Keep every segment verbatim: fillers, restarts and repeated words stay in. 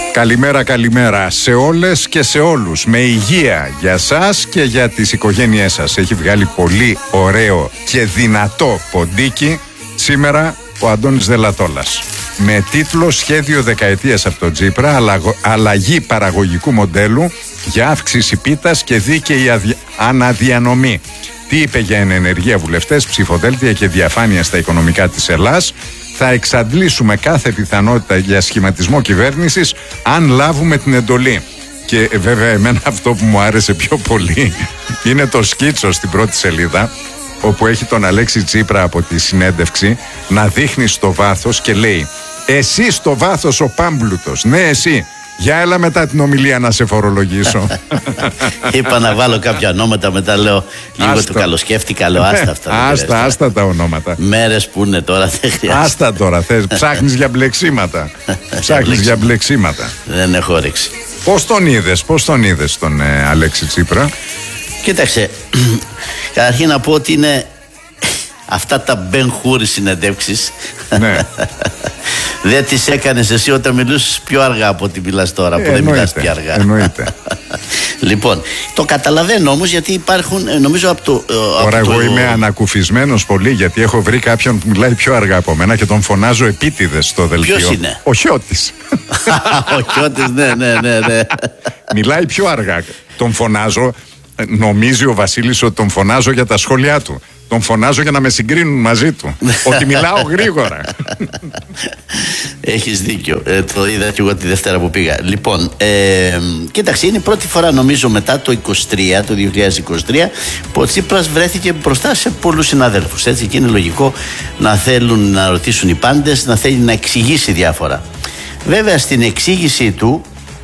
Καλημέρα, καλημέρα σε όλες και σε όλους. Με υγεία για σας και για τις οικογένειές σας. Έχει βγάλει πολύ ωραίο και δυνατό ποντίκι σήμερα ο Αντώνης Δελατόλας. Με τίτλο «Σχέδιο δεκαετίας από τον Τσίπρα, αλλαγή παραγωγικού μοντέλου για αύξηση πίτας και δίκαιη αδια... αναδιανομή». Τι είπε για ενεργεία βουλευτές, ψηφοδέλτια και διαφάνεια στα οικονομικά της Ελλάδας. Θα εξαντλήσουμε κάθε πιθανότητα για σχηματισμό κυβέρνησης αν λάβουμε την εντολή. Και ε, βέβαια εμένα αυτό που μου άρεσε πιο πολύ είναι το σκίτσο στην πρώτη σελίδα, όπου έχει τον Αλέξη Τσίπρα από τη συνέντευξη να δείχνει στο βάθος και λέει «Εσύ στο βάθος ο πάμπλουτος, ναι εσύ, για έλα μετά την ομιλία να σε φορολογήσω». Είπα να βάλω κάποια ονόματα, μετά λέω λίγο άστα. Το καλοσκέφτηκα, λέω άστα αυτά. Άστα, άστα τα ονόματα. Μέρες που είναι τώρα, δεν χρειάζεται. Άστα τώρα, θες, ψάχνεις για μπλεξίματα. Ψάχνεις για μπλεξίματα. Δεν έχω όρεξη. Πώς τον είδες, πώς τον είδες τον ε, Αλέξη Τσίπρα? Κοίταξε, καταρχήν να πω ότι είναι αυτά τα Μπεν Χούρι συνεντεύξεις. Ναι. Δεν τις έκανες εσύ όταν μιλούσες πιο αργά από ό,τι μιλάς τώρα, ε, που δεν μιλάς πιο αργά. Εννοείται. Λοιπόν, το καταλαβαίνω όμως, γιατί υπάρχουν, νομίζω από το... Τώρα εγώ το... είμαι ανακουφισμένος πολύ, γιατί έχω βρει κάποιον που μιλάει πιο αργά από μένα και τον φωνάζω επίτηδες στο δελτίο. Ποιος είναι? Ο Χιώτης. Ο Χιώτης, ναι, ναι, ναι, ναι. Μιλάει πιο αργά. Τον φωνάζω, νομίζει ο Βασίλης ότι τον φωνάζω για τα σχόλιά του. Τον φωνάζω για να με συγκρίνουν μαζί του. Ότι μιλάω γρήγορα. Έχεις δίκιο. Ε, το είδα και εγώ τη Δευτέρα που πήγα. Λοιπόν, ε, κοίταξε, είναι η πρώτη φορά νομίζω μετά το είκοσι τρία, το δύο χιλιάδες είκοσι τρία, που ο Τσίπρας βρέθηκε μπροστά σε πολλούς συναδέλφους. Έτσι, και είναι λογικό να θέλουν να ρωτήσουν οι πάντες, να θέλει να εξηγήσει διάφορα. Βέβαια, στην εξήγησή του,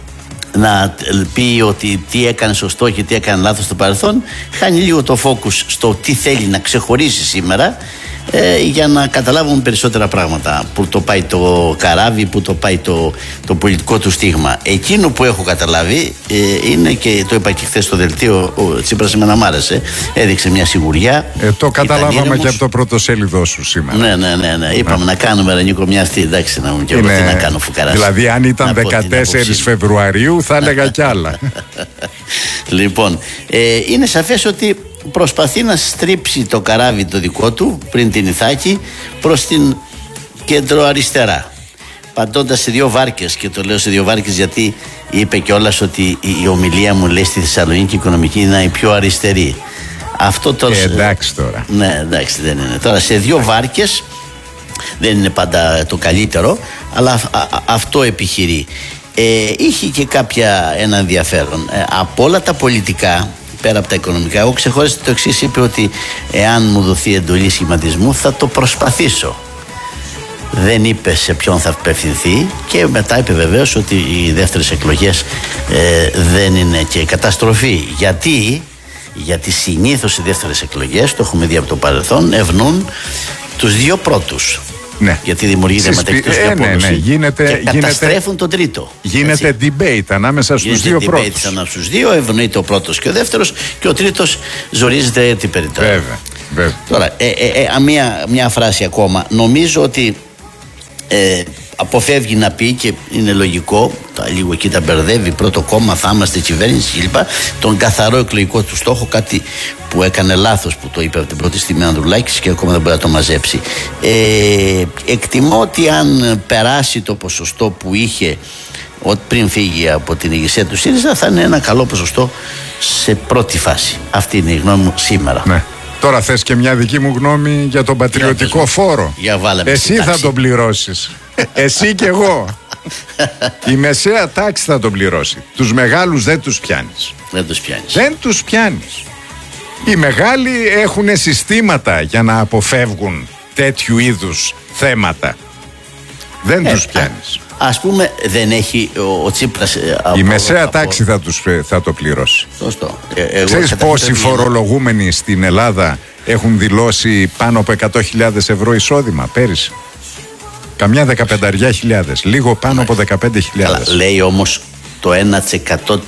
να πει ότι τι έκανε σωστό και τι έκανε λάθος στο παρελθόν, χάνει λίγο το focus στο τι θέλει να ξεχωρίσει σήμερα, ε, για να καταλάβουμε περισσότερα πράγματα. Που το πάει το καράβι, που το πάει το, το πολιτικό του στίγμα. Εκείνο που έχω καταλάβει ε, είναι, και το είπα και χθες στο δελτίο, ο Τσίπρας εμένα μ' άρεσε, έδειξε μια σιγουριά. Ε, το καταλάβαμε και από το πρωτοσέλιδό σου σήμερα. Ναι, ναι, ναι, ναι. Είπαμε ναι. να κάνουμε Ρανίκο μια αυτή, εντάξει, να μου και εγώ τι να κάνω φουκαράς. Δηλαδή αν ήταν δεκατέσσερις Φεβρουαρίου θα έλεγα κι άλλα. Λοιπόν, ε, είναι σαφές ότι προσπαθεί να στρίψει το καράβι το δικό του πριν την Ιθάκη προς την κεντροαριστερά, παντώντας σε δύο βάρκες. Και το λέω σε δύο βάρκες γιατί είπε κιόλας ότι η ομιλία μου, λέει, στη Θεσσαλονίκη οικονομική είναι η πιο αριστερή. Αυτό τώρα. Ε, εντάξει τώρα. Ναι, εντάξει, δεν είναι. Τώρα σε δύο βάρκες δεν είναι πάντα το καλύτερο, αλλά α, α, αυτό επιχειρεί. Ε, είχε και κάποια ένα ενδιαφέρον. Ε, από όλα τα πολιτικά, πέρα από τα οικονομικά, εγώ ξεχώρισα το εξής. Είπε ότι εάν μου δοθεί εντολή σχηματισμού θα το προσπαθήσω. Δεν είπε σε ποιον θα απευθυνθεί, και μετά είπε βεβαίως ότι οι δεύτερες εκλογές ε, δεν είναι και καταστροφή. Γιατί, γιατί συνήθως οι δεύτερες εκλογές, το έχουμε δει από το παρελθόν, ευνοούν τους δύο πρώτους. Ναι. Γιατί δημιουργείται μεταξύ ε, ναι, ναι. Γίνεται, και καταστρέφουν γίνεται, τον τρίτο. Γίνεται έτσι. Debate ανάμεσα στους γίνεται δύο debate πρώτους. Ανάμεσα στους δύο, ευνοείται ο πρώτος και ο δεύτερος, και ο τρίτος ζορίζεται έτσι περιττέρα. Βέβαια, βέβαια. Τώρα, ε, ε, ε, μια, μια φράση ακόμα. Νομίζω ότι ε, αποφεύγει να πει, και είναι λογικό, τα, λίγο εκεί τα μπερδεύει, πρώτο κόμμα θα είμαστε κυβέρνηση κλπ, τον καθαρό εκλογικό του στόχο, κάτι που έκανε λάθος που το είπε από την πρώτη στιγμή ο Ανδρουλάκης και ακόμα δεν μπορεί να το μαζέψει. Ε, εκτιμώ ότι αν περάσει το ποσοστό που είχε ότι πριν φύγει από την ηγεσία του ΣΥΡΙΖΑ, θα είναι ένα καλό ποσοστό σε πρώτη φάση. Αυτή είναι η γνώμη μου σήμερα. Ναι. Τώρα θες και μια δική μου γνώμη για τον πατριωτικό για φόρο. Για Εσύ θα τον πληρώσεις. Εσύ και εγώ. Η μεσαία τάξη θα τον πληρώσει. Τους μεγάλους δεν τους πιάνεις. Δεν τους πιάνεις. Δεν τους πιάνεις. Οι μεγάλοι έχουν συστήματα για να αποφεύγουν τέτοιου είδους θέματα. Δεν ε, τους πιάνεις. Α, ας πούμε, δεν έχει ο, ο Τσίπρας. Η από, μεσαία από, τάξη θα, τους, θα το πληρώσει. Σωστό. Ε, Ξέρεις πόσοι φορολογούμενοι στην Ελλάδα έχουν δηλώσει πάνω από εκατό χιλιάδες ευρώ εισόδημα πέρυσι? Καμιά δεκαπενταριά χιλιάδες. Λίγο πάνω ναι. από δεκαπέντε χιλιάδες. Λέει όμως το ένα τοις εκατό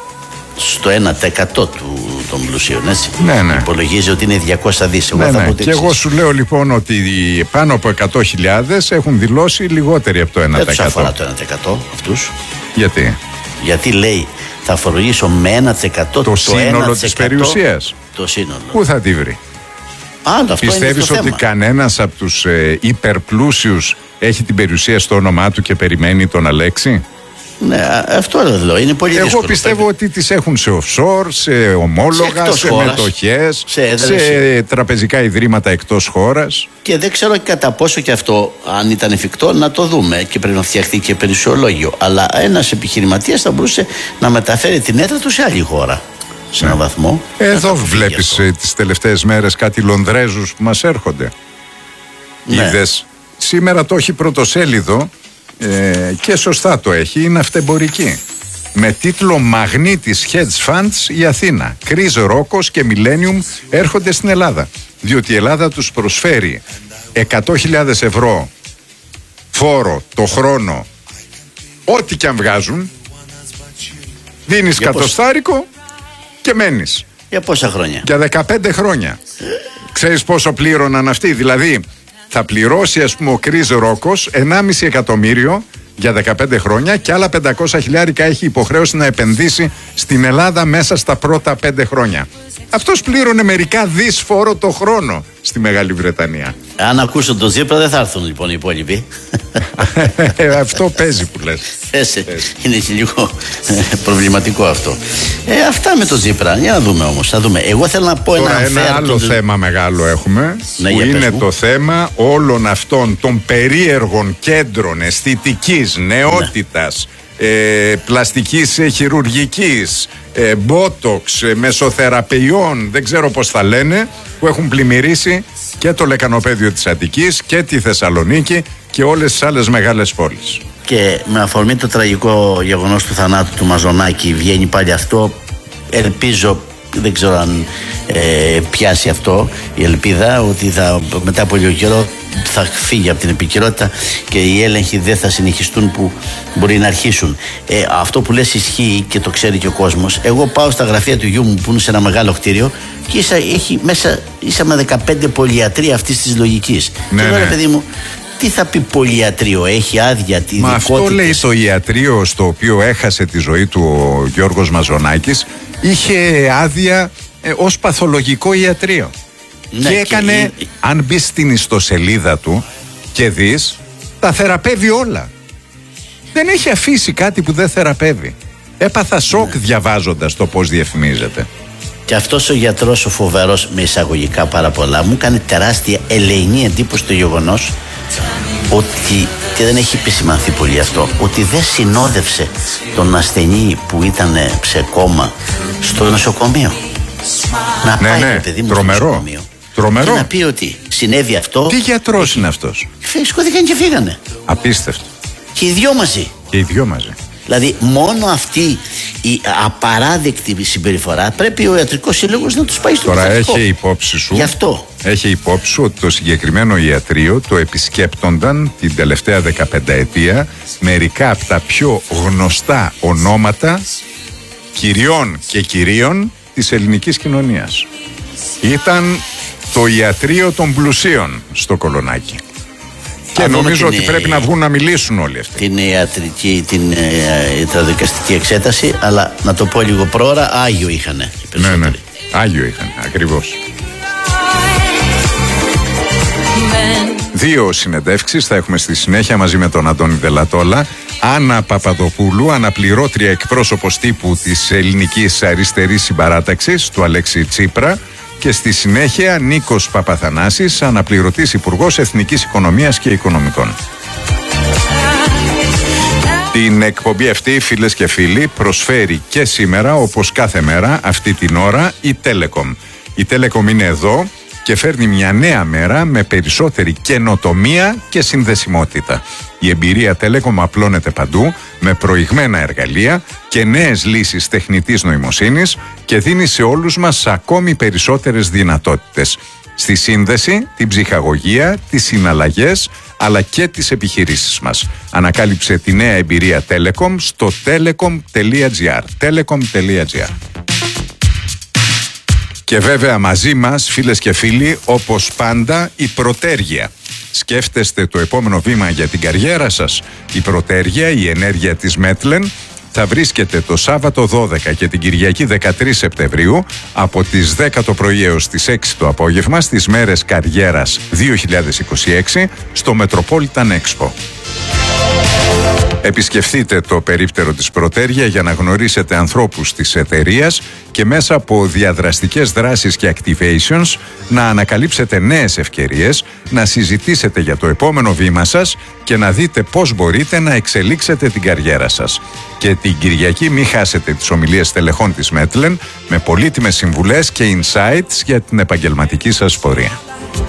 στο ένα τοις εκατό του, των πλουσίων, έτσι. Ναι, ναι. Υπολογίζει ότι είναι διακόσια δις. Ναι, ναι. Και εγώ σου λέω λοιπόν ότι πάνω από εκατό χιλιάδες έχουν δηλώσει λιγότεροι από το ένα τοις εκατό. Δεν τους αφορά το ένα τοις εκατό αυτούς. Γιατί? Γιατί λέει θα φορολογήσω με ένα τοις εκατό το, το σύνολο της περιουσίας. Το σύνολο. Πού θα τη βρει? Άλλο, αυτό Πιστεύεις ότι θέμα. κανένας από τους ε, υπερπλούσιους έχει την περιουσία στο όνομά του και περιμένει τον Αλέξη? Ναι, αυτό λέω. Είναι πολύ δύσκολο. Εγώ πιστεύω πρέπει. ότι τις έχουν σε offshore, σε ομόλογα, σε, σε μετοχές, σε, σε τραπεζικά ιδρύματα εκτός χώρας. Και δεν ξέρω κατά πόσο και αυτό, αν ήταν εφικτό, να το δούμε και πρέπει να φτιαχτεί και περιουσιολόγιο. Αλλά ένας επιχειρηματίας θα μπορούσε να μεταφέρει την έδρα του σε άλλη χώρα. Σε έναν βαθμό. Εδώ βλέπεις τις τελευταίες μέρες κάτι Λονδρέζους που μας έρχονται. Ναι. Είδες, σήμερα το έχει πρωτοσέλιδο ε, και σωστά το έχει, είναι αυτεμπορική. Με τίτλο «Μαγνήτης Hedge Funds η Αθήνα. Chris Rockos και Millennium έρχονται στην Ελλάδα». Διότι η Ελλάδα τους προσφέρει εκατό χιλιάδες ευρώ φόρο το χρόνο, ό,τι και αν βγάζουν, δίνεις κατοστάρικο και μένεις. Για πόσα χρόνια? Για δεκαπέντε χρόνια. Ξέρεις πόσο πλήρωναν αυτοί? Δηλαδή θα πληρώσει, ας πούμε, ο Chris Rockos ενάμιση εκατομμύριο για δεκαπέντε χρόνια και άλλα πεντακόσια χιλιάρικα έχει υποχρέωση να επενδύσει στην Ελλάδα μέσα στα πρώτα πέντε χρόνια. Αυτός πλήρωνε μερικά δις φόρο το χρόνο στη Μεγάλη Βρετανία. Αν ακούσουν τον Τσίπρα δεν θα έρθουν λοιπόν οι υπόλοιποι. Αυτό παίζει που λες. Πέσε. Είναι και λίγο προβληματικό αυτό. Ε, αυτά με τον Τσίπρα. Για να δούμε όμως. Θα δούμε. Εγώ θέλω να πω Τώρα ένα, ένα άλλο τον... θέμα μεγάλο έχουμε, ναι, που είναι το θέμα όλων αυτών των περίεργων κέντρων αισθητικής νεότητας, ναι. ε, πλαστικής ε, χειρουργικής, ε, μπότοξ, ε, μεσοθεραπείων, δεν ξέρω πώς θα λένε, που έχουν πλημμυρίσει και το λεκανοπέδιο της Αττικής και τη Θεσσαλονίκη και όλες τις άλλες μεγάλες πόλεις. Και με αφορμή το τραγικό γεγονός του θανάτου του Μαζονάκη βγαίνει πάλι αυτό. Ελπίζω, δεν ξέρω αν ε, πιάσει αυτό η ελπίδα, ότι θα, μετά από λίγο καιρό θα φύγει από την επικαιρότητα και οι έλεγχοι δεν θα συνεχιστούν που μπορεί να αρχίσουν. Ε, αυτό που λες ισχύει και το ξέρει και ο κόσμος. Εγώ πάω στα γραφεία του γιού μου που είναι σε ένα μεγάλο κτίριο και ίσα, έχει μέσα, ίσα με δεκαπέντε πολυιατροί αυτής της λογικής. Ναι, και τώρα, ναι. παιδί μου, τι θα πει πολυιατρείο, έχει άδεια τη Μα αυτό λέει το ιατρείο στο οποίο έχασε τη ζωή του ο Γιώργος Μαζονάκης, είχε άδεια ε, ως παθολογικό ιατρείο. Ναι, και έκανε, και... αν μπεις στην ιστοσελίδα του και δεις, τα θεραπεύει όλα. Δεν έχει αφήσει κάτι που δεν θεραπεύει. Έπαθα σοκ ναι. διαβάζοντας το πώς διαφημίζεται. Και αυτός ο γιατρός ο φοβερός, με εισαγωγικά πάρα πολλά, μου έκανε τεράστια ελεηνή εντύπωση το γεγονός ότι, και δεν έχει επισημανθεί πολύ αυτό, ότι δεν συνόδευσε τον ασθενή που ήταν σε κόμμα στο νοσοκομείο. Να ναι, πάει ναι, το παιδί μου τρομερό. στο νοσοκομείο Τρομερό. και να πει ότι συνέβη αυτό. Τι γιατρός είναι αυτός? Σηκώθηκαν και φύγανε. Απίστευτο. Και οι δυο μαζί. Και οι δυο μαζί. Δηλαδή μόνο αυτή η απαράδεκτη συμπεριφορά πρέπει ο ιατρικός σύλλογος να τους πάει στο Τώρα δικαστικό. έχει υπόψη σου, Γι' αυτό. έχει υπόψη σου ότι το συγκεκριμένο ιατρείο το επισκέπτονταν την τελευταία δεκαπενταετία μερικά από τα πιο γνωστά ονόματα κυριών και κυρίων της ελληνικής κοινωνίας. Ήταν το ιατρείο των πλουσίων στο Κολονάκι. Και νομίζω ότι πρέπει να βγουν να μιλήσουν όλοι αυτοί. Την ιατρική, την ιατροδικαστική εξέταση, αλλά να το πω λίγο πρόωρα, Άγιο είχανε. Ναι, ναι, Άγιο είχαν, ακριβώς. Δύο συνεντεύξεις θα έχουμε στη συνέχεια μαζί με τον Αντώνη Δελατόλα. Άννα Παπαδοπούλου, αναπληρώτρια εκπρόσωπος τύπου της ελληνικής αριστερής συμπαράταξης του Αλέξη Τσίπρα. Και στη συνέχεια Νίκος Παπαθανάσης, αναπληρωτής Υπουργός Εθνικής Οικονομίας και Οικονομικών. Την εκπομπή αυτή, φίλες και φίλοι, προσφέρει και σήμερα, όπως κάθε μέρα, αυτή την ώρα, η Telecom. Η Telecom είναι εδώ και φέρνει μια νέα μέρα με περισσότερη καινοτομία και συνδεσιμότητα. Η εμπειρία Telecom απλώνεται παντού με προηγμένα εργαλεία και νέες λύσεις τεχνητής νοημοσύνης και δίνει σε όλους μας ακόμη περισσότερες δυνατότητες στη σύνδεση, την ψυχαγωγία, τις συναλλαγές αλλά και τις επιχειρήσεις μας. Ανακάλυψε τη νέα εμπειρία Telecom στο telecom τελεία gr. telecom τελεία gr. Και βέβαια μαζί μας, φίλες και φίλοι, όπως πάντα, η Πρωτέργεια. Σκέφτεστε το επόμενο βήμα για την καριέρα σας? Η Πρωτέργεια, η ενέργεια της Μέτλεν, θα βρίσκεται το Σάββατο δώδεκα και την Κυριακή δεκατρείς Σεπτεμβρίου από τις δέκα το πρωί έως τις έξι το απόγευμα στις μέρες Καριέρας δύο χιλιάδες είκοσι έξι στο Metropolitan Expo. Επισκεφτείτε το περίπτερο της Πρωτέρια για να γνωρίσετε ανθρώπους της εταιρείας και μέσα από διαδραστικές δράσεις και activations να ανακαλύψετε νέες ευκαιρίες, να συζητήσετε για το επόμενο βήμα σας και να δείτε πώς μπορείτε να εξελίξετε την καριέρα σας. Και την Κυριακή μην χάσετε τις ομιλίες τελεχών της Μέτλεν με πολύτιμες συμβουλές και insights για την επαγγελματική σας πορεία.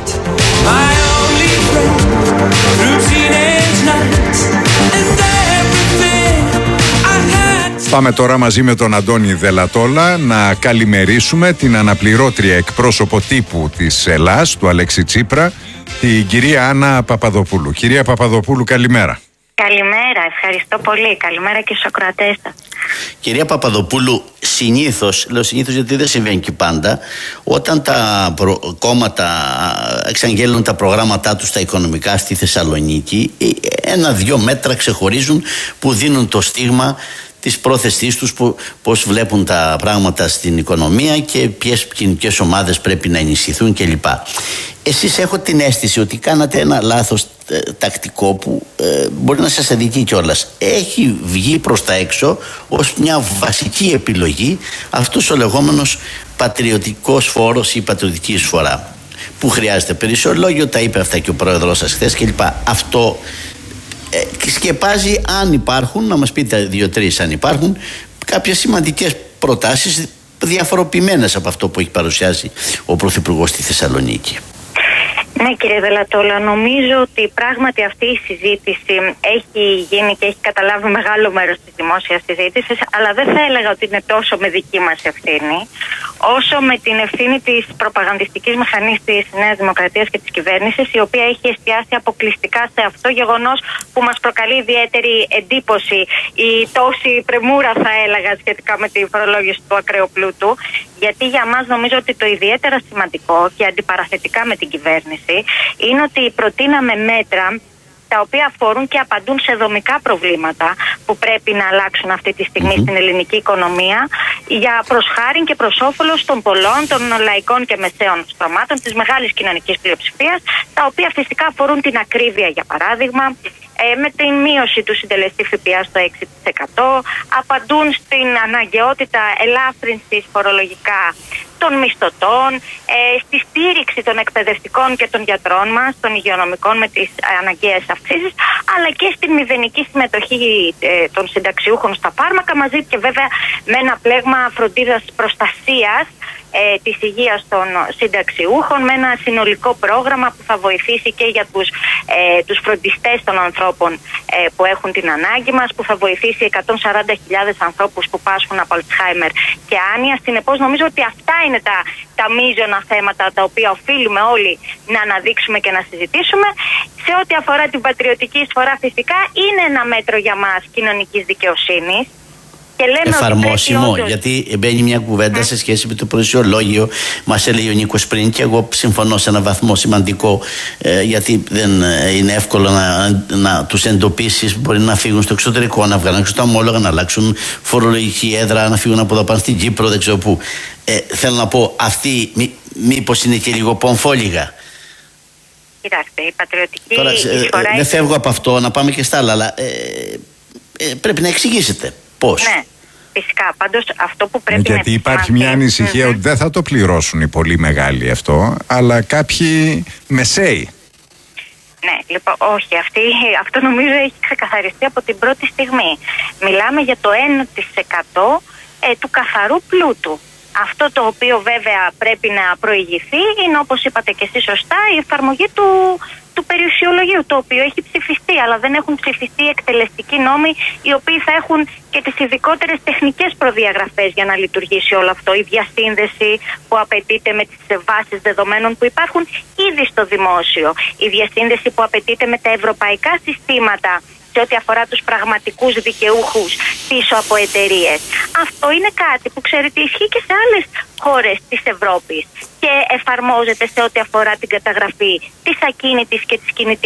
Πάμε τώρα μαζί με τον Αντώνη Δελατόλα να καλημερίσουμε την αναπληρώτρια εκπρόσωπο τύπου της Ελλάς, του Αλέξη Τσίπρα, την κυρία Άννα Παπαδοπούλου. Κυρία Παπαδοπούλου, καλημέρα. Καλημέρα, ευχαριστώ πολύ. Καλημέρα και στους ακροατές σας. Κυρία Παπαδοπούλου, συνήθως, λέω συνήθως γιατί δεν συμβαίνει και πάντα, όταν τα προ... κόμματα εξαγγέλνουν τα προγράμματά τους τα οικονομικά στη Θεσσαλονίκη, ένα-δυο μέτρα ξεχωρίζουν που δίνουν το στίγμα της πρόθεσής τους, που, πώς βλέπουν τα πράγματα στην οικονομία και ποιες κοινωνικές ομάδες πρέπει να ενισχυθούν κλπ. Εσείς έχω την αίσθηση ότι κάνατε ένα λάθος ε, τακτικό που ε, μπορεί να σας αδικεί κιόλας. Έχει βγει προς τα έξω ως μια βασική επιλογή αυτός ο λεγόμενος πατριωτικός φόρος ή πατριωτική εισφορά, που χρειάζεται περισσολόγιο, τα είπε αυτά και ο πρόεδρος σας χθες κλπ. Αυτό Ε, σκεπάζει, αν υπάρχουν, να μας πείτε δύο-τρεις αν υπάρχουν, κάποιες σημαντικές προτάσεις διαφοροποιημένες από αυτό που έχει παρουσιάσει ο Πρωθυπουργός στη Θεσσαλονίκη. Ναι, κύριε Δελατόλα, νομίζω ότι πράγματι αυτή η συζήτηση έχει γίνει και έχει καταλάβει μεγάλο μέρος της δημόσιας συζήτησης, αλλά δεν θα έλεγα ότι είναι τόσο με δική μας ευθύνη, όσο με την ευθύνη της προπαγανδιστικής μηχανής της Νέας Δημοκρατίας και της κυβέρνησης, η οποία έχει εστιάσει αποκλειστικά σε αυτό γεγονός που μας προκαλεί ιδιαίτερη εντύπωση, η τόση πρεμούρα θα έλεγα σχετικά με τη φορολόγηση του ακραίου πλούτου, γιατί για μας νομίζω ότι το ιδιαίτερα σημαντικό και αντιπαραθετικά με την κυβέρνηση είναι ότι προτείναμε μέτρα τα οποία αφορούν και απαντούν σε δομικά προβλήματα που πρέπει να αλλάξουν αυτή τη στιγμή mm-hmm. στην ελληνική οικονομία, για προς χάριν και προς όφελος των πολλών, των λαϊκών και μεσαίων στρωμάτων, της μεγάλης κοινωνικής πλειοψηφίας, τα οποία φυσικά αφορούν την ακρίβεια, για παράδειγμα, ε, με την μείωση του συντελεστή ΦΠΑ στο έξι τοις εκατό, απαντούν στην αναγκαιότητα ελάφρυνσης φορολογικά των μισθωτών, ε, στη στήριξη των εκπαιδευτικών και των γιατρών μας, των υγειονομικών με τις αναγκαίες αυξήσεις, αλλά και στην μηδενική συμμετοχή ε, των συνταξιούχων στα φάρμακα, μαζί και βέβαια με ένα πλέγμα φροντίδας προστασίας ε, της υγείας των συνταξιούχων, με ένα συνολικό πρόγραμμα που θα βοηθήσει και για τους, ε, τους φροντιστές των ανθρώπων ε, που έχουν την ανάγκη μας, που θα βοηθήσει εκατόν σαράντα χιλιάδες ανθρώπους που πάσχουν από Αλτσχάιμερ και άνοια. Συνεπώς νομίζω ότι αυτά είναι τα, τα μείζωνα θέματα τα οποία οφείλουμε όλοι να αναδείξουμε και να συζητήσουμε. Σε ό,τι αφορά την πατριωτική εισφορά, φυσικά είναι ένα μέτρο για μας κοινωνικής δικαιοσύνης. Εφαρμόσιμο, όντως... γιατί μπαίνει μια κουβέντα mm. σε σχέση με το προσιολόγιο. Μας έλεγε ο Νίκος πριν, και εγώ συμφωνώ σε ένα βαθμό σημαντικό, ε, γιατί δεν είναι εύκολο να, να τους εντοπίσεις. Μπορεί να φύγουν στο εξωτερικό, να βγάλουν έξω τα ομόλογα, να αλλάξουν φορολογική έδρα, να φύγουν από εδώ πάνω στην Κύπρο, δεν ξέρω πού. Ε, θέλω να πω, αυτή μή, μήπως είναι και λίγο πομφόλιγα. Κοιτάξτε, η πατριωτική Τώρα, εισφορά... Ε, δεν φεύγω από αυτό, να πάμε και στα άλλα, αλλά ε, ε, πρέπει να εξηγήσετε. Πώς? Ναι, φυσικά. Πάντως αυτό που πρέπει γιατί να... Γιατί υπάρχει μια ανησυχία mm-hmm. ότι δεν θα το πληρώσουν οι πολύ μεγάλοι αυτό, αλλά κάποιοι μεσαίοι. Ναι, λοιπόν, όχι. Αυτή, αυτό νομίζω έχει ξεκαθαριστεί από την πρώτη στιγμή. Μιλάμε για το ένα τοις εκατό ε, του καθαρού πλούτου. Αυτό το οποίο βέβαια πρέπει να προηγηθεί είναι, όπως είπατε και εσείς σωστά, η εφαρμογή του, του περιουσιολογίου, το οποίο έχει ψηφιστεί, αλλά δεν έχουν ψηφιστεί εκτελεστικοί νόμοι, οι οποίοι θα έχουν και τις ειδικότερες τεχνικές προδιαγραφές για να λειτουργήσει όλο αυτό. Η διασύνδεση που απαιτείται με τις βάσεις δεδομένων που υπάρχουν ήδη στο δημόσιο, η διασύνδεση που απαιτείται με τα ευρωπαϊκά συστήματα σε ό,τι αφορά τους πραγματικούς δικαιούχους πίσω από εταιρείες. Αυτό είναι κάτι που ξέρετε ισχύει και σε άλλες χώρες της Ευρώπης και εφαρμόζεται σε ό,τι αφορά την καταγραφή της ακίνητης και της κινητής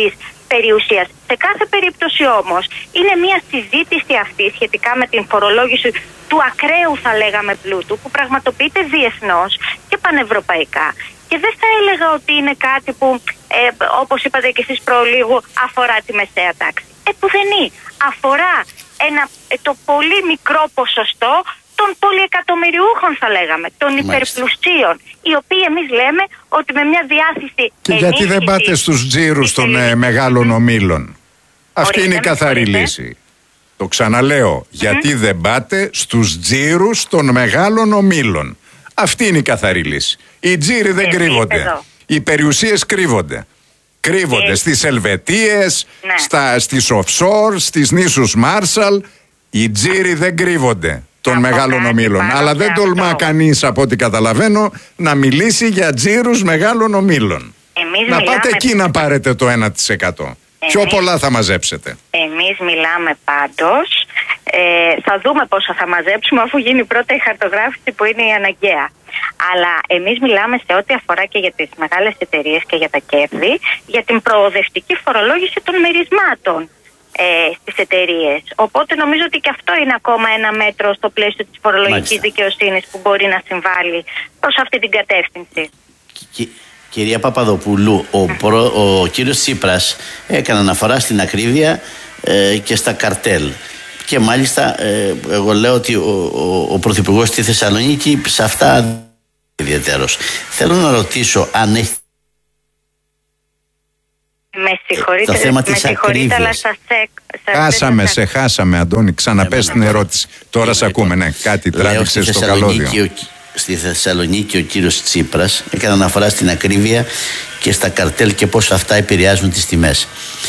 περιουσίας. Σε κάθε περίπτωση όμως είναι μια συζήτηση αυτή σχετικά με την φορολόγηση του ακραίου, θα λέγαμε, πλούτου, που πραγματοποιείται διεθνώς και πανευρωπαϊκά. Και δεν θα έλεγα ότι είναι κάτι που, ε, όπως είπατε και εσείς προλίγου, αφορά τη μεσαία τάξη. Ε, πουδενή. Αφορά ένα, ε, το πολύ μικρό ποσοστό των πολυεκατομμυριούχων, θα λέγαμε, των υπερπλουσίων, οι οποίοι εμείς λέμε ότι με μια διάθεση. Και γιατί δεν πάτε στους τζίρους των ε, μεγάλων ομίλων? Αυτή είναι η καθαρή λύση. Το ξαναλέω, mm-hmm. γιατί δεν πάτε στους τζίρους των μεγάλων ομίλων? Αυτή είναι η καθαρή λύση. Οι τζίροι δεν κρύβονται. Εδώ. Οι περιουσίες κρύβονται. Κρύβονται ε, στις Ελβετίες, ναι. στα, στις offshore, στις νήσους Μάρσαλ. Οι τζίροι δεν κρύβονται των μεγάλων ομίλων. Αλλά δεν τολμά αυτό. κανείς, από ό,τι καταλαβαίνω, να μιλήσει για τζίρους μεγάλων ομίλων. Εμείς να πάτε εκεί να πάρετε το ένα τοις εκατό. Εμείς, πιο πολλά θα μαζέψετε. Εμείς μιλάμε πάντως, ε, θα δούμε πόσα θα μαζέψουμε αφού γίνει πρώτα η χαρτογράφηση που είναι η αναγκαία. Αλλά εμείς μιλάμε σε ό,τι αφορά και για τις μεγάλες εταιρείες και για τα κέρδη, για την προοδευτική φορολόγηση των μερισμάτων ε, στις εταιρείες. Οπότε νομίζω ότι και αυτό είναι ακόμα ένα μέτρο στο πλαίσιο της φορολογικής δικαιοσύνης που μπορεί να συμβάλλει προς αυτή την κατεύθυνση. Κυρία Παπαδοπούλου, ο, προ, ο κύριος Τσίπρας έκανε αναφορά στην ακρίβεια ε, και στα καρτέλ. Και μάλιστα ε, εγώ λέω ότι ο, ο, ο Πρωθυπουργός στη Θεσσαλονίκη σε αυτά ιδιαίτερος. Θέλω να ρωτήσω αν έχει με συγχωρείτε, το θέμα της ακρίβειας. Αλλά σας σε, χάσαμε, σε χάσαμε, Αντώνη. Ξαναπες την ερώτηση. Τώρα σε ακούμε, ναι. Κάτι τράβηξε στο καλώδιο. Στη Θεσσαλονίκη ο κύριος Τσίπρας έκανε αναφορά στην ακρίβεια και στα καρτέλ και πώς αυτά επηρεάζουν τις τιμές.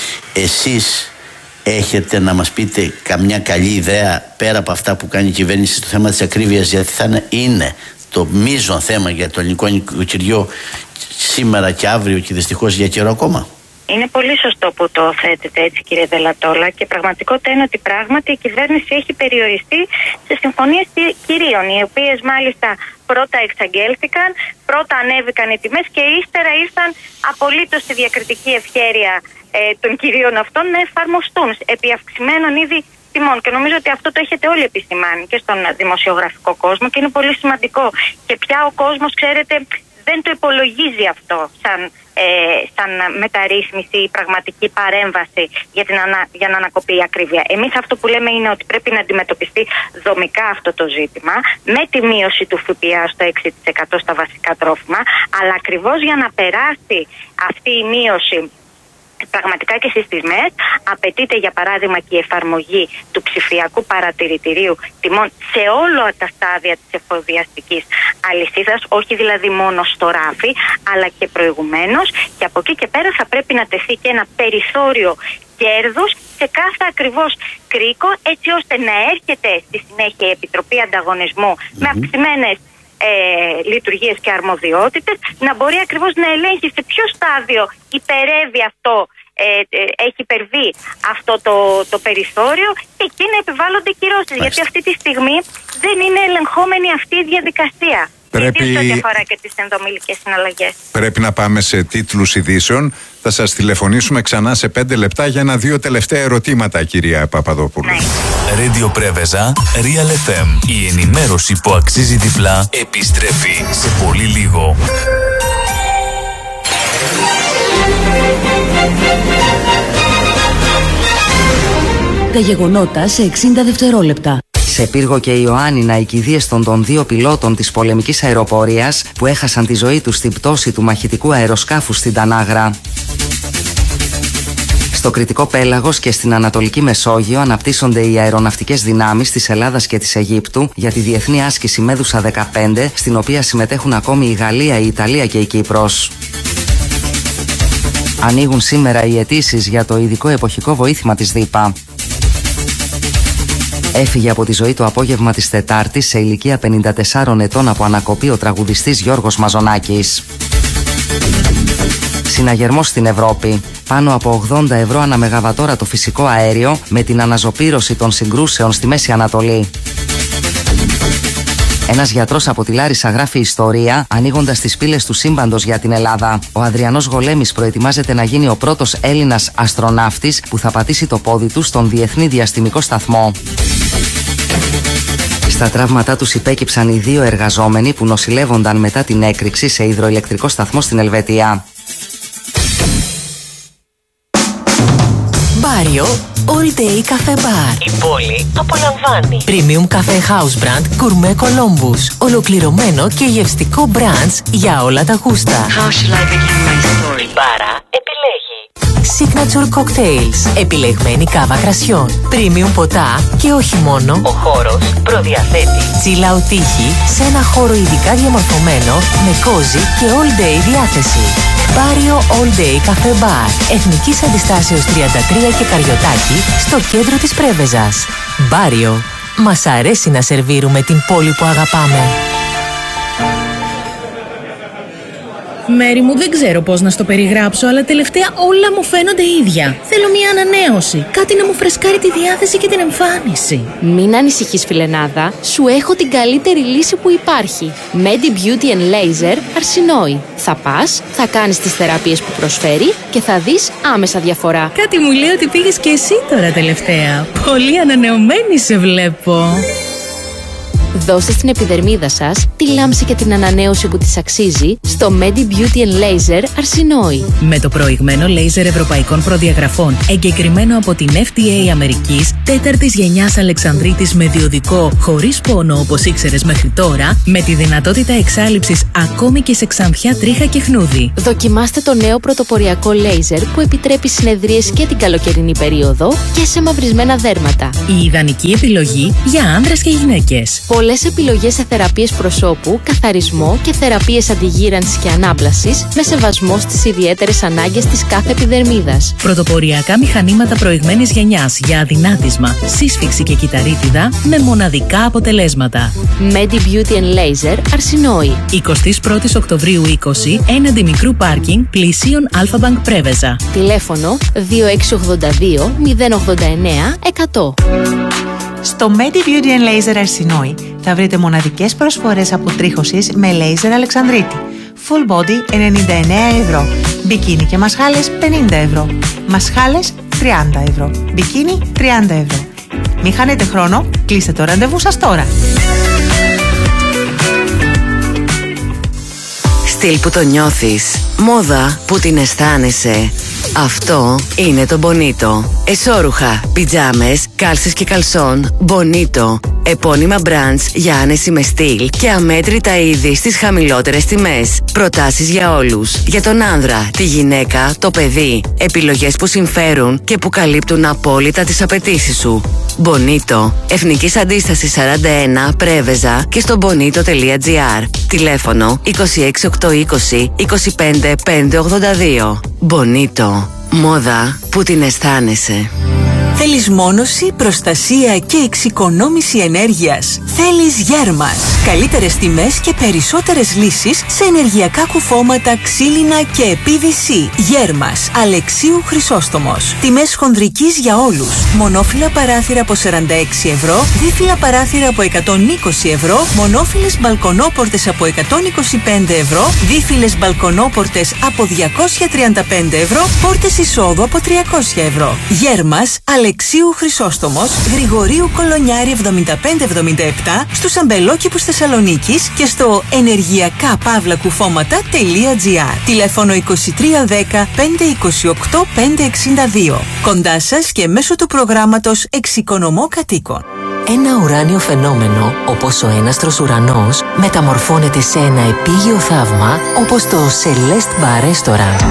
Εσείς έχετε να μας πείτε καμιά καλή ιδέα πέρα από αυτά που κάνει η κυβέρνηση στο θέμα της ακρίβειας, γιατί θα είναι το μείζον θέμα για το ελληνικό νοικοκυριό σήμερα και αύριο και δυστυχώς για καιρό ακόμα? Είναι πολύ σωστό που το θέτετε έτσι, κύριε Δελατόλα, και πραγματικότητα είναι ότι πράγματι η κυβέρνηση έχει περιοριστεί σε συμφωνίες κυρίων, οι οποίες μάλιστα πρώτα εξαγγέλθηκαν, πρώτα ανέβηκαν οι τιμές και ύστερα ήρθαν απολύτως στη διακριτική ευχέρεια ε, των κυρίων αυτών να εφαρμοστούν επί αυξημένων ήδη τιμών. Και νομίζω ότι αυτό το έχετε όλοι επισημάνει και στον δημοσιογραφικό κόσμο και είναι πολύ σημαντικό. Και πια ο κόσμος, ξέρετε, δεν το υπολογίζει αυτό σαν, ε, σαν μεταρρύθμιση ή πραγματική παρέμβαση για, την ανα, για να ανακοπεί η ακρίβεια. Εμείς αυτό που λέμε είναι ότι πρέπει να αντιμετωπιστεί δομικά αυτό το ζήτημα με τη μείωση του ΦΠΑ στο έξι τοις εκατό στα βασικά τρόφιμα, αλλά ακριβώς για να περάσει αυτή η μείωση πραγματικά και στις τιμές, απαιτείται για παράδειγμα και η εφαρμογή του ψηφιακού παρατηρητηρίου τιμών σε όλα τα στάδια της εφοδιαστικής αλυσίδας, όχι δηλαδή μόνο στο ράφι, αλλά και προηγουμένως, και από εκεί και πέρα θα πρέπει να τεθεί και ένα περιθώριο κέρδους σε κάθε ακριβώς κρίκο, έτσι ώστε να έρχεται στη συνέχεια η Επιτροπή Ανταγωνισμού mm-hmm. με αυξημένες Ε, λειτουργίες και αρμοδιότητες, να μπορεί ακριβώς να ελέγχει σε ποιο στάδιο υπερεύει αυτό, ε, ε, έχει υπερβεί αυτό το, το περιθώριο, και εκεί να επιβάλλονται κυρώσεις. Γιατί αυτή τη στιγμή δεν είναι ελεγχόμενη αυτή η διαδικασία. Πρέπει... Ιδίως ό,τι αφορά και τις ενδομιλικές συναλλαγές. Πρέπει να πάμε σε τίτλους ειδήσεων. Θα σας τηλεφωνήσουμε ξανά σε πέντε λεπτά για ένα δύο τελευταία ερωτήματα, κυρία Παπαδοπούλου. Ναι. Radio Πρέβεζα, Real εφ εμ. Η ενημέρωση που αξίζει διπλά επιστρέφει σε πολύ λίγο. Τα γεγονότα σε εξήντα δευτερόλεπτα. Σε Πύργο και Ιωάννινα, οι κηδείες των, των δύο πιλότων της πολεμικής αεροπορίας που έχασαν τη ζωή τους στην πτώση του μαχητικού αεροσκάφους στην Τανάγρα. Στο Κρητικό Πέλαγος και στην Ανατολική Μεσόγειο αναπτύσσονται οι αεροναυτικές δυνάμεις της Ελλάδας και της Αιγύπτου για τη διεθνή άσκηση Μέδουσα δεκαπέντε, στην οποία συμμετέχουν ακόμη η Γαλλία, η Ιταλία και η Κύπρος. Ανοίγουν σήμερα οι αιτήσεις για το ειδικό εποχικό βοήθημα της ΔΥΠΑ. Έφυγε από τη ζωή το απόγευμα της Τετάρτης σε ηλικία πενήντα τεσσάρων ετών από ανακοπή ο τραγουδιστής Γιώργος Μαζονάκης. Συναγερμός στην Ευρώπη. Πάνω από ογδόντα ευρώ ανά μεγαβατόρα το φυσικό αέριο με την αναζωπήρωση των συγκρούσεων στη Μέση Ανατολή. Ένας γιατρός από τη Λάρισα γράφει ιστορία ανοίγοντας τις πύλες του σύμπαντος για την Ελλάδα. Ο Αδριανός Γολέμης προετοιμάζεται να γίνει ο πρώτος Έλληνας αστροναύτης που θα πατήσει το πόδι του στον Διεθνή Διαστημικό Σταθμό. Στα τραύματά τους υπέκυψαν οι δύο εργαζόμενοι που νοσηλεύονταν μετά την έκρηξη σε υδροηλεκτρικό σταθμό στην Ελβετία. Μπάριο All Day Cafe Bar. Η πόλη απολαμβάνει. Premium Cafe House Brand Gourmet Columbus. Ολοκληρωμένο και γευστικό branch για όλα τα γούστα. How shall I begin my story? Η μπάρα επιλέγει Signature Cocktails. Επιλεγμένη κάβα κρασιών. Premium ποτά και όχι μόνο. Ο χώρος προδιαθέτει chill out τύχη σε ένα χώρο ειδικά διαμορφωμένο με cozy και all day διάθεση. Μπάριο All Day Cafe Bar. Εθνικής Αντιστάσεως τριάντα τρία και Καριωτάκη στο κέντρο της Πρέβεζας. Μπάριο. Μας αρέσει να σερβίρουμε την πόλη που αγαπάμε. Μέρη μου, δεν ξέρω πώς να στο περιγράψω, αλλά τελευταία όλα μου φαίνονται ίδια. Θέλω μια ανανέωση. Κάτι να μου φρεσκάρει τη διάθεση και την εμφάνιση. Μην ανησυχείς, φιλενάδα. Σου έχω την καλύτερη λύση που υπάρχει. Medi Beauty and Laser Αρσινόη. Θα πας, θα κάνεις τις θεραπείες που προσφέρει και θα δεις άμεσα διαφορά. Κάτι μου λέει ότι πήγες και εσύ τώρα τελευταία. Πολύ ανανεωμένη σε βλέπω. Δώστε στην επιδερμίδα σας τη λάμψη και την ανανέωση που της αξίζει στο Medi Beauty and Laser Αρσινόη. Με το προηγμένο λέιζερ ευρωπαϊκών προδιαγραφών, εγκεκριμένο από την εφ ντι έι Αμερικής, τέταρτης γενιάς Αλεξανδρίτης με διοδικό, χωρίς πόνο όπως ήξερες μέχρι τώρα, με τη δυνατότητα εξάλειψης ακόμη και σε ξανθιά, τρίχα και χνούδι. Δοκιμάστε το νέο πρωτοποριακό λέιζερ που επιτρέπει συνεδρίες και την καλοκαιρινή περίοδο και σε μαυρισμένα δέρματα. Η ιδανική επιλογή για άνδρες και γυναίκες. Πολλές επιλογές σε θεραπείες προσώπου, καθαρισμό και θεραπείες αντιγύρανσης και ανάπλασης με σεβασμό στις ιδιαίτερες ανάγκες της κάθε επιδερμίδας. Πρωτοποριακά μηχανήματα προηγμένης γενιάς για αδυνάτισμα, σύσφυξη και κυταρίτιδα με μοναδικά αποτελέσματα. Medi Beauty and Laser Αρσινόη. εικοστή πρώτη Οκτωβρίου είκοσι, έναντι μικρού πάρκινγκ, πλησίον Αλφα-Μπανκ Πρέβεζα. Τηλέφωνο δύο έξι ογδόντα δύο μηδέν ογδόντα εννέα εκατό. Στο Medi Beauty and Laser Αρσινόη θα βρείτε μοναδικές προσφορές αποτρίχωσης με λέιζερ Αλεξανδρίτη. Full body ενενήντα εννέα ευρώ. Μπικίνι και μασχάλες πενήντα ευρώ. Μασχάλες τριάντα ευρώ. Μπικίνι τριάντα ευρώ. Μην χάνετε χρόνο, κλείστε το ραντεβού σας τώρα. Στυλ που το νιώθεις, μόδα που την αισθάνεσαι. Αυτό είναι το Bonito. Εσώρουχα, πιτζάμες, κάλσες και καλσόν. Bonito. Επώνυμα brands για άνεση με στυλ και αμέτρητα είδη στις χαμηλότερες τιμές. Προτάσεις για όλους. Για τον άνδρα, τη γυναίκα, το παιδί. Επιλογές που συμφέρουν και που καλύπτουν απόλυτα τις απαιτήσεις σου. Bonito. Εθνικής Αντίστασης σαράντα ένα, Πρέβεζα και στο bonito τελεία gr. Τηλέφωνο είκοσι έξι οκτακόσια είκοσι είκοσι πέντε πεντακόσια ογδόντα δύο. Bonito. Μόδα που την αισθάνεσαι. Θέλεις μόνωση, προστασία και εξοικονόμηση ενέργειας? Θέλεις Γέρμας. Καλύτερες τιμές και περισσότερες λύσεις σε ενεργειακά κουφώματα, ξύλινα και πι βι σι. Γέρμας. Αλεξίου Χρυσόστομος. Τιμές χονδρικής για όλους. Μονόφυλλα παράθυρα από σαράντα έξι ευρώ, δίφυλλα παράθυρα από εκατόν είκοσι ευρώ, μονόφυλλες μπαλκονόπορτες από εκατόν είκοσι πέντε ευρώ, δίφυλλες μπαλκονόπορτες από διακόσια τριάντα πέντε ευρώ, πόρτες εισόδου από τριακόσια ευρώ. Γέρμας. Αλεξίου Χρυσόστομος, Γρηγορίου Κολονιάρη εβδομήντα πέντε εβδομήντα επτά, στους αμπελόκηπους Θεσσαλονίκης και στο ενεργειακά παύλα κουφώματα τελεία gr. Τηλέφωνο είκοσι τρία δέκα πεντακόσια είκοσι οκτώ πεντακόσια εξήντα δύο. Κοντά σας και μέσω του προγράμματος Εξοικονομώ Κατοίκων. Ένα ουράνιο φαινόμενο, όπως ο έναστρος ουρανός, μεταμορφώνεται σε ένα επίγειο θαύμα, όπως το Celeste Bar Restaurant.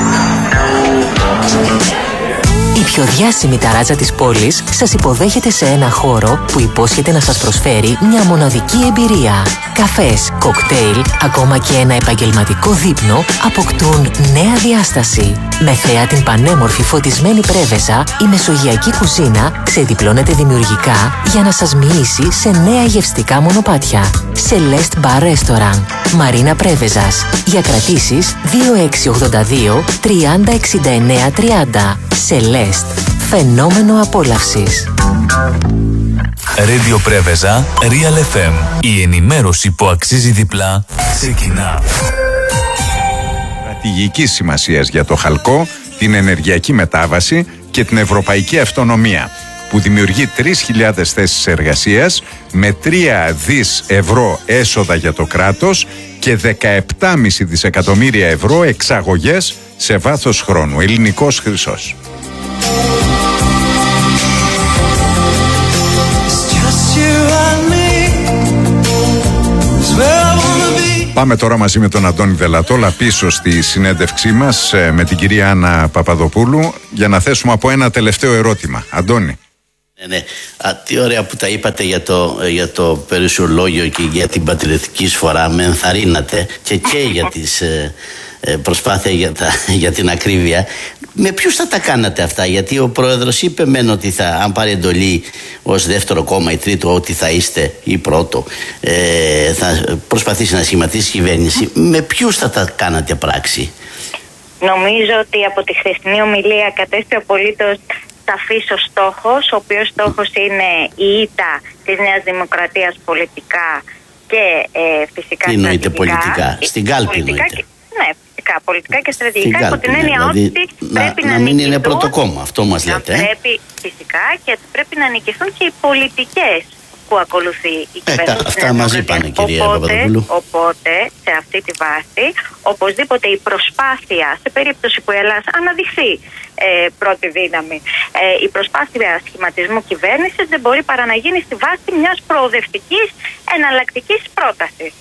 Η πιο διάσημη ταράτσα της πόλης σας υποδέχεται σε ένα χώρο που υπόσχεται να σας προσφέρει μια μοναδική εμπειρία. Καφές, κοκτέιλ, ακόμα και ένα επαγγελματικό δείπνο αποκτούν νέα διάσταση. Με θέα την πανέμορφη φωτισμένη Πρέβεζα, η μεσογειακή κουζίνα ξεδιπλώνεται δημιουργικά για να σας μοιήσει σε νέα γευστικά μονοπάτια. Celeste Bar Restaurant, Μαρίνα Πρέβεζας. Για κρατήσεις δύο έξι ογδόντα δύο τριάντα εξήντα εννέα τριάντα. Celeste. Φαινόμενο απόλαυσης. Radio Πρέβεζα, Real εφ εμ. Η ενημέρωση που αξίζει διπλά ξεκινά. Στρατηγικής σημασίας για το χαλκό, την ενεργειακή μετάβαση και την ευρωπαϊκή αυτονομία, που δημιουργεί τρεις χιλιάδες θέσεις εργασίας με τρία δις ευρώ έσοδα για το κράτος και δεκαεπτά κόμμα πέντε δισεκατομμύρια ευρώ εξαγωγές σε βάθος χρόνου. Ελληνικός χρυσός. Πάμε τώρα μαζί με τον Αντώνη Δελατόλα πίσω στη συνέντευξή μας με την κυρία Άννα Παπαδοπούλου για να θέσουμε από ένα τελευταίο ερώτημα. Αντώνη. Ναι, ναι. Α, τι ωραία που τα είπατε για το, για το περιουσιολόγιο και για την πατριωτική εισφορά. Με ενθαρρύνατε και, και για τις ε, ε, προσπάθεια για, τα, για την ακρίβεια. Με ποιους θα τα κάνατε αυτά? Γιατί ο πρόεδρος είπε μεν ότι θα, αν πάρει εντολή ως δεύτερο κόμμα ή τρίτο, ότι θα είστε ή πρώτο, ε, θα προσπαθήσει να σχηματίσει κυβέρνηση. Με ποιους θα τα κάνατε πράξη? Νομίζω ότι από τη χθεσινή ομιλία κατέστη απολύτως σαφής ο στόχος, ο οποίος στόχος είναι η ήττα της Νέας Δημοκρατίας πολιτικά και ε, φυσικά τι στρατηγικά. Τι πολιτικά? Στην κάλπη πολιτικά εννοείται. Και, ναι, φυσικά πολιτικά και στρατηγικά, κάλπη, από την έννοια ναι, δηλαδή, ότι να, πρέπει να, να μην είναι νικηθούν, πρώτο κόμμα, αυτό μας λέτε. ε? Πρέπει, φυσικά, και πρέπει να νικηθούν και οι πολιτικές που ακολουθεί η κυβέρνηση. Ε, αυτά μας είπανε, κυρία Παπαδοπούλου. Οπότε, σε αυτή τη βάση, οπωσδήποτε η προσπάθεια, σε περίπτωση που η Ελλάδα αναδειχθεί ε, πρώτη δύναμη, ε, η προσπάθεια σχηματισμού κυβέρνησης δεν μπορεί παρά να γίνει στη βάση μιας προοδευτικής εναλλακτικής πρότασης.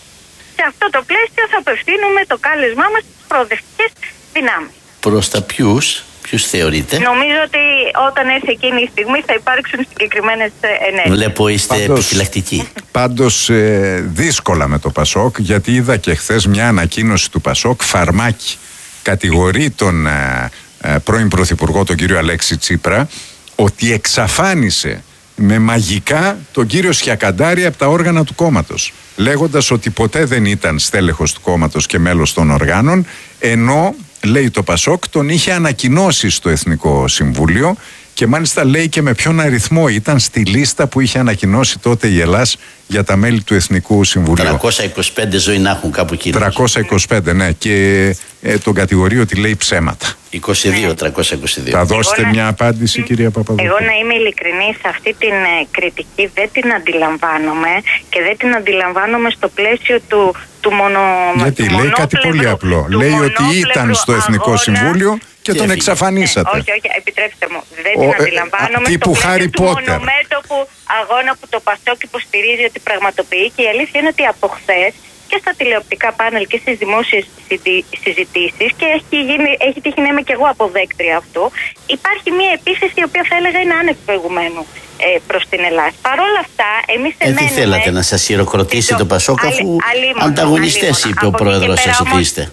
Σε αυτό το πλαίσιο θα απευθύνουμε το κάλεσμά μας στις προοδευτικές δυνάμεις. Προς τα ποιους? Ποιους θεωρείτε? Νομίζω ότι όταν έρθει εκείνη η στιγμή θα υπάρξουν συγκεκριμένες ενέργειες. Βλέπω είστε Πάντως, επιφυλακτικοί. Πάντως ε, δύσκολα με το Πασόκ, γιατί είδα και χθες μια ανακοίνωση του Πασόκ, φαρμάκι. Κατηγορεί τον ε, ε, πρώην Πρωθυπουργό, τον κύριο Αλέξη Τσίπρα, ότι εξαφάνισε με μαγικά τον κύριο Σιακαντάρη από τα όργανα του κόμματος, λέγοντας ότι ποτέ δεν ήταν στέλεχος του κόμματος και μέλος των οργάνων, ενώ, λέει το Πασόκ, τον είχε ανακοινώσει στο Εθνικό Συμβούλιο και μάλιστα λέει και με ποιον αριθμό ήταν στη λίστα που είχε ανακοινώσει τότε η Ελλάς για τα μέλη του Εθνικού Συμβουλίου. τριακόσια είκοσι πέντε ζωή να έχουν κάπου εκεί. τριακόσια είκοσι πέντε, ναι, και ε, τον κατηγορεί ότι λέει ψέματα. είκοσι δύο, τριακόσια είκοσι δύο. Θα δώσετε μια απάντηση, mm. κυρία Παπαδοπούλου? Εγώ να είμαι ειλικρινής, αυτή την ε, κριτική δεν την αντιλαμβάνομαι και δεν την αντιλαμβάνομαι στο πλαίσιο του, του μόνο. Γιατί του λέει κάτι πολύ απλό. Λέει ότι ήταν στο Εθνικό αγώνα, Συμβούλιο και, και τον εξαφανίσατε. Ναι, όχι, όχι, επιτρέψτε μου. Δεν την Ο, αντιλαμβάνομαι ε, στο πλαίσιο του Potter. μονομέτωπου αγώνα που το Πασόκ υποστηρίζει ότι πραγματοποιεί, και η αλήθεια είναι ότι από χθες και στα τηλεοπτικά πάνελ και στις δημόσιες συζητήσεις, και έχει, γίνει, έχει τύχει να είμαι και εγώ αποδέκτρια αυτού, υπάρχει μια επίθεση η οποία θα έλεγα είναι άνευ προηγουμένου ε, προς την Ελλάδα. Παρ' όλα αυτά, εμείς ε, τι θέλατε, να σας χειροκροτήσει το, το Πασόκ, αφού ανταγωνιστές είπε ο πρόεδρος σας ότι είστε?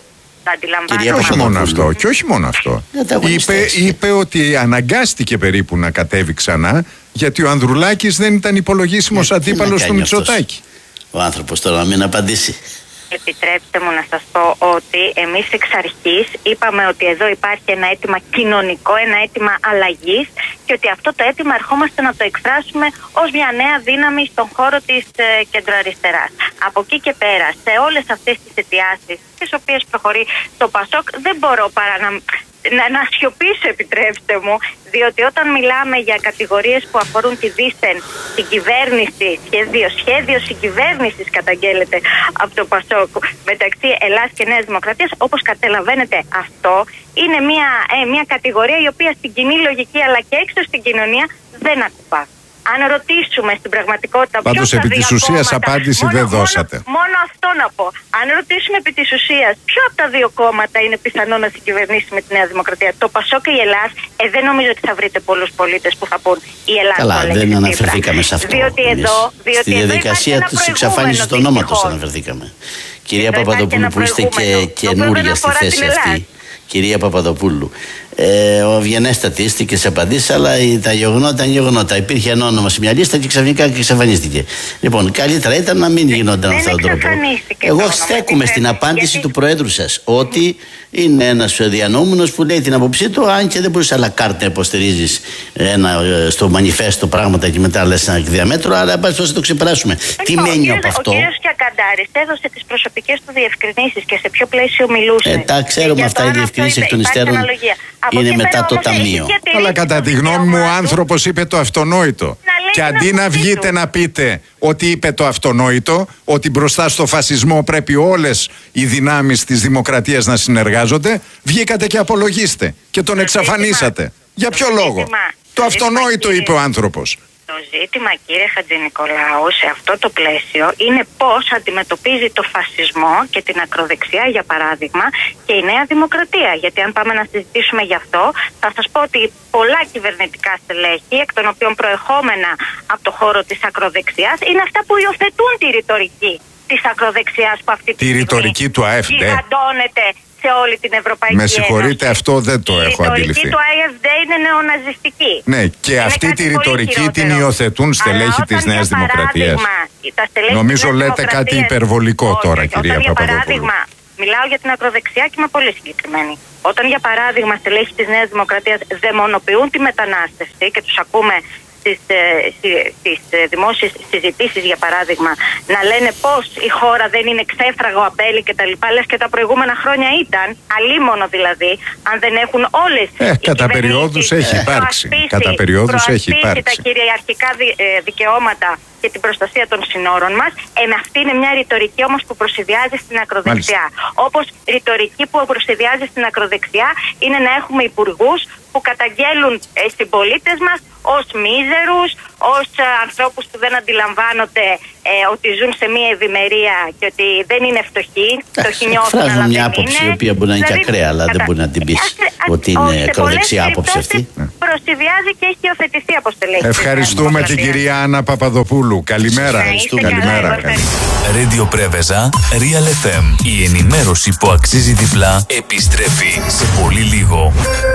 Και όχι μόνο αυτό, και όχι μόνο αυτό. Είπε, είπε ότι αναγκάστηκε περίπου να κατέβει ξανά, γιατί ο Ανδρουλάκης δεν ήταν υπολογίσιμος αντίπαλος του Μητσοτάκη. Ο άνθρωπος τώρα να μην απαντήσει. Επιτρέψτε μου να σας πω ότι εμείς εξ αρχής είπαμε ότι εδώ υπάρχει ένα αίτημα κοινωνικό, ένα αίτημα αλλαγής, και ότι αυτό το αίτημα ερχόμαστε να το εκφράσουμε ως μια νέα δύναμη στον χώρο της ε, κεντροαριστεράς. Από εκεί και πέρα, σε όλες αυτές τις αιτιάσεις τις οποίες προχωρεί το Πασόκ, δεν μπορώ παρά να... Να, να σιωπήσω, επιτρέψτε μου, διότι όταν μιλάμε για κατηγορίες που αφορούν τη δίθεν συγκυβέρνηση, σχέδιο, σχέδιο συγκυβέρνησης καταγγέλλεται από το Πασόκ μεταξύ Ελλάδας και Νέας Δημοκρατίας, όπως καταλαβαίνετε, αυτό είναι μια, ε, μια κατηγορία η οποία στην κοινή λογική αλλά και έξω στην κοινωνία δεν ακουπά. Αν ρωτήσουμε στην πραγματικότητα πάντως επί της ουσίας απάντηση μόνο, δεν μόνο, δώσατε. Μόνο αυτό να πω. Αν ρωτήσουμε επί της ουσίας ποιο από τα δύο κόμματα είναι πιθανό να συγκυβερνήσει με τη Νέα Δημοκρατία, το Πασόκ ή η Ελλάδα, ε, δεν νομίζω ότι θα βρείτε πολλούς πολίτες που θα πούν η Ελλάδα. Καλά, δεν αναφερθήκαμε σε αυτό. Διότι εδώ, διότι στη διαδικασία της εξαφάνισης του ονόματος αναφερθήκαμε. Κυρία Παπαδοπούλου, που είστε και καινούρια στη θέση αυτή, κυρία Παπαδοπούλου, ε, ο ευγενέστατη και τι απαντήσει, αλλά τα γεγονότα είναι γεγονότα. Υπήρχε ένα όνομα σε μια λίστα και ξαφνικά και εξαφανίστηκε. Λοιπόν, καλύτερα ήταν να μην γινόταν αυτόν τον τρόπο. Εγώ στέκομαι στην απάντηση γιατί... του Προέδρου σας, ότι είναι ένας διανόμενος που λέει την άποψή του, αν και δεν μπορείς αλλά κάρτα να υποστηρίζεις ένα, στο μανιφέστο πράγματα και μετά λες ένα διαμέτρο, αλλά εν πάση περιπτώσει το ξεπεράσουμε. Λοιπόν, τι μένει από αυτό. Ο κύριος Κιακαντάρης έδωσε τις προσωπικές του διευκρινήσεις και σε ποιο πλαίσιο μιλούσε. Ε, τα ξέρουμε αυτά, οι διευκρινήσεις εκ των υστέρων είναι μετά το ταμείο. Αλλά κατά τη γνώμη μου ο άνθρωπος είπε το αυτονόητο. Και αντί να βγείτε να πείτε ότι είπε το αυτονόητο, ότι μπροστά στο φασισμό πρέπει όλες οι δυνάμεις της δημοκρατίας να συνεργάζονται, βγήκατε και απολογίστε και τον εξαφανίσατε. Για ποιο λόγο? Το αυτονόητο είπε ο άνθρωπος. Το ζήτημα, κύριε Χατζηνικολάου, σε αυτό το πλαίσιο είναι πώς αντιμετωπίζει το φασισμό και την ακροδεξιά, για παράδειγμα, και η Νέα Δημοκρατία. Γιατί αν πάμε να συζητήσουμε γι' αυτό, θα σας πω ότι πολλά κυβερνητικά στελέχη, εκ των οποίων προερχόμενα από το χώρο της ακροδεξιάς, είναι αυτά που υιοθετούν τη ρητορική της ακροδεξιάς που αυτή τη Τη ρητορική του ΑΕΦΔ γιγαντώνεται σε όλη την Ευρωπαϊκή Ένωση. Με συγχωρείτε, αυτό δεν το η έχω αντιληφθεί. Η ρητορική του ΑΕΦΔ είναι νεοναζιστική. Ναι, και είναι αυτή τη ρητορική την υιοθετούν στελέχη της Νέας Δημοκρατίας. Νομίζω λέτε κάτι υπερβολικό όχι, τώρα, όχι, κυρία Παπαδοπούλου. Για παράδειγμα, μιλάω για την ακροδεξιά και είμαι πολύ συγκεκριμένη. Όταν, για παράδειγμα, στελέχη της Νέας Δημοκρατίας δαιμονοποιούν τη μετανάστευση και τους ακούμε στις, στις δημόσιες συζητήσεις, για παράδειγμα, να λένε πως η χώρα δεν είναι ξέφραγο αμπέλι και τα λοιπά, λες και τα προηγούμενα χρόνια ήταν, αλίμονο δηλαδή, αν δεν έχουν όλες ε, οι κατά περιόδους έχει υπάρξει. Κατά περιόδους έχει υπάρξει. Τα κυριαρχικά δι, ε, δικαιώματα και την προστασία των συνόρων μας. Ε, αυτή είναι μια ρητορική όμως που προσυδειάζει στην ακροδεξιά. Μάλιστα. Όπως ρητορική που προσυδειάζει στην ακροδεξιά είναι να έχουμε υπουργούς που καταγγέλουν ε, συμπολίτες μας ως μίζερους, ως ε, ανθρώπους που δεν αντιλαμβάνονται ε, ότι ζουν σε μια ευημερία και ότι δεν είναι φτωχοί. Φτωχοί νιώθουν, αλλά μια δεν άποψη είναι. η οποία μπορεί να είναι δηλαδή, και ακραία, αλλά κατα... δεν μπορεί να την πεις ότι είναι ακροδεξιά άποψη αυτή. Προσυδειάζει και έχει υιοθετηθεί από στελέχη. Ευχαριστούμε την κυρία Άννα Παπαδοπούλου. Καλημέρα. Καλημέρα. Radio Πρέβεζα, Real εφ εμ. Η ενημέρωση που αξίζει διπλά επιστρέφει σε πολύ λίγο.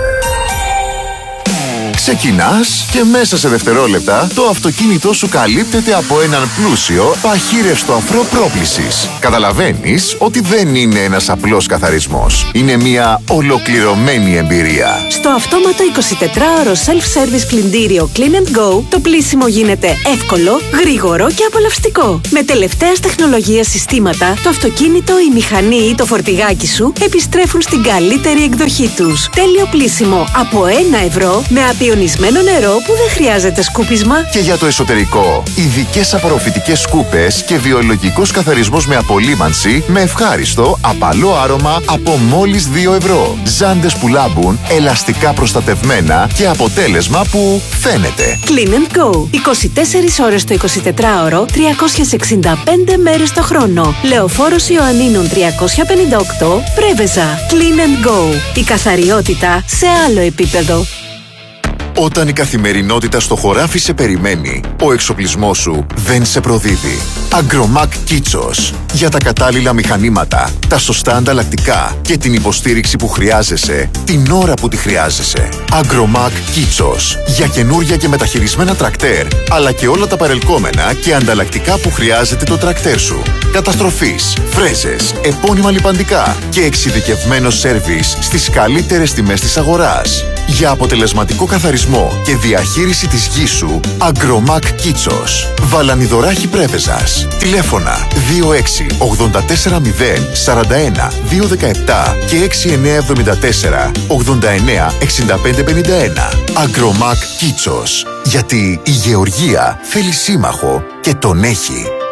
Ξεκινάς και μέσα σε δευτερόλεπτα το αυτοκίνητό σου καλύπτεται από έναν πλούσιο παχύρευστο αφρό πρόπλησης. Καταλαβαίνεις ότι δεν είναι ένας απλός καθαρισμός. Είναι μια ολοκληρωμένη εμπειρία. Στο αυτόματο εικοσιτετράωρο self-service πλυντήριο Clean and Go, το πλύσιμο γίνεται εύκολο, γρήγορο και απολαυστικό. Με τελευταίας τεχνολογίας συστήματα, το αυτοκίνητο, η μηχανή ή το φορτηγάκι σου επιστρέφουν στην καλύτερη εκδοχή τους. Τέλειο πλύσιμο από ένα ευρώ με απειονισμένο νερό που δεν χρειάζεται σκούπισμα. Και για το εσωτερικό, ειδικές απορροφητικές σκούπες και βιολογικός καθαρισμός με απολύμανση με ευχάριστο, απαλό άρωμα από μόλις δύο ευρώ. Ζάντες που λάμπουν, ελαστικά προστατευμένα και αποτέλεσμα που φαίνεται. Clean and Go. είκοσι τέσσερις ώρες το εικοσιτετράωρο, τριακόσιες εξήντα πέντε μέρες το χρόνο. Λεωφόρος Ιωαννίνων τριακόσια πενήντα οκτώ, Πρέβεζα. Clean and Go. Η καθαριότητα σε άλλο επίπεδο. Όταν η καθημερινότητα στο χωράφι σε περιμένει, ο εξοπλισμός σου δεν σε προδίδει. Agromac Kitsos. Για τα κατάλληλα μηχανήματα, τα σωστά ανταλλακτικά και την υποστήριξη που χρειάζεσαι, την ώρα που τη χρειάζεσαι. Agromac Kitsos. Για καινούρια και μεταχειρισμένα τρακτέρ, αλλά και όλα τα παρελκόμενα και ανταλλακτικά που χρειάζεται το τρακτέρ σου. Καταστροφής, φρέζες, επώνυμα λιπαντικά και εξειδικευμένο σέρβις στις καλύτερες τιμές της αγοράς. Για αποτελεσματικό καθαρισμό και διαχείριση της γης σου, Agromac Kitsos. Βαλανιδωράχη Πρέβεζας. Τηλέφωνα δύο έξι ογδόντα τέσσερα μηδέν σαράντα ένα δύο δεκαεπτά και έξι εννιά εβδομήντα τέσσερα ογδόντα εννιά εξήντα πέντε πενήντα ένα. Agromac Kitsos. Γιατί η γεωργία θέλει σύμμαχο και τον έχει.